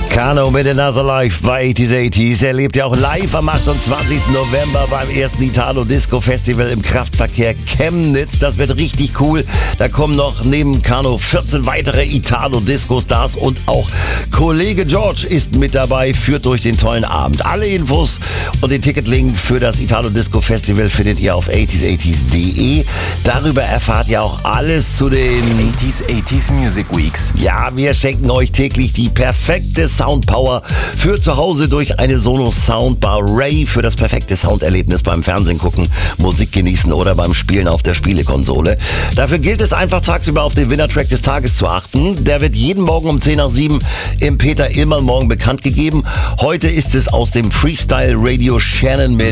Kano mit Another Life bei 80s. Erlebt ihr auch live am 28. November beim ersten Italo Disco Festival im Kraftverkehr Chemnitz. Das wird richtig cool. Da kommen noch neben Kano 14 weitere Italo Disco Stars und auch Kollege George ist mit dabei, führt durch den tollen Abend. Alle Infos und den Ticketlink für das Italo Disco Festival findet ihr auf 80s80s.de. Darüber erfahrt ihr auch alles zu den 80s Music Weeks. Ja, wir schenken euch täglich die perfekte Soundpower für zu Hause durch eine Sonos Soundbar Ray für das perfekte Sounderlebnis beim Fernsehen gucken, Musik genießen oder beim Spielen auf der Spielekonsole. Dafür gilt es einfach tagsüber auf den Winnertrack des Tages zu achten. Der wird jeden Morgen um 10 nach 7 im Peter Illmann Morgen bekannt gegeben. Heute ist es aus dem Freestyle Radio Shannon mit